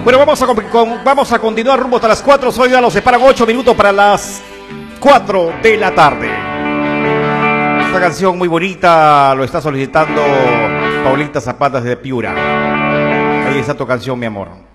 Bueno, vamos a continuar rumbo hasta las 4. Soy ya, nos separan 8 minutos para las 4 de la tarde. Esta canción muy bonita lo está solicitando Paulita Zapata de Piura. Ahí está tu canción, mi amor.